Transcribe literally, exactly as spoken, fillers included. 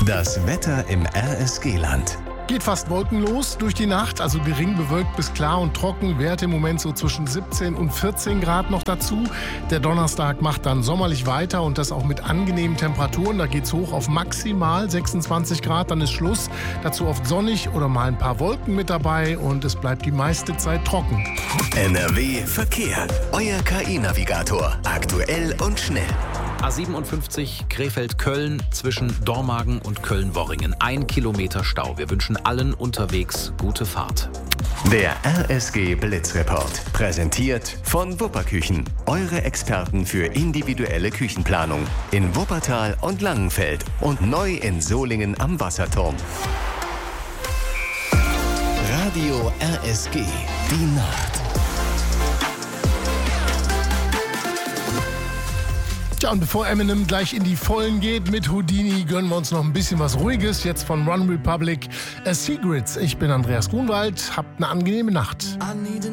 Das Wetter im R S G-Land. Geht fast wolkenlos durch die Nacht, also gering bewölkt bis klar und trocken. Werte im Moment so zwischen siebzehn und vierzehn Grad noch dazu. Der Donnerstag macht dann sommerlich weiter und das auch mit angenehmen Temperaturen. Da geht's hoch auf maximal sechsundzwanzig Grad, dann ist Schluss. Dazu oft sonnig oder mal ein paar Wolken mit dabei und es bleibt die meiste Zeit trocken. N R W Verkehr. Euer K I-Navigator. Aktuell und schnell. A siebenundfünfzig Krefeld-Köln zwischen Dormagen und Köln-Worringen. Ein Kilometer Stau. Wir wünschen allen unterwegs gute Fahrt. Der R S G Blitzreport. Präsentiert von Wupperküchen. Eure Experten für individuelle Küchenplanung. In Wuppertal und Langenfeld. Und neu in Solingen am Wasserturm. Radio R S G. Die Nacht. Tja, und bevor Eminem gleich in die Vollen geht mit Houdini, gönnen wir uns noch ein bisschen was Ruhiges. Jetzt von One Republic, A Secrets. Ich bin Andreas Grunwald. Habt eine angenehme Nacht.